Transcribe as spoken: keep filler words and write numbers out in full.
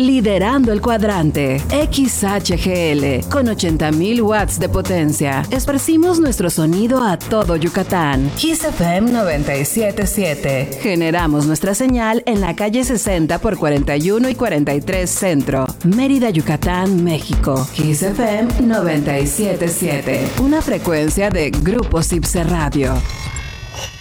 liderando el cuadrante. X H G L, con ochenta mil watts de potencia. Esparcimos nuestro sonido a todo Yucatán. Kiss F M noventa y siete punto siete. Generamos nuestra señal en la calle sesenta por cuarenta y uno y cuarenta y tres Centro, Mérida, Yucatán, México. Kiss F M noventa y siete punto siete. Una frecuencia de Grupo Cipse Radio.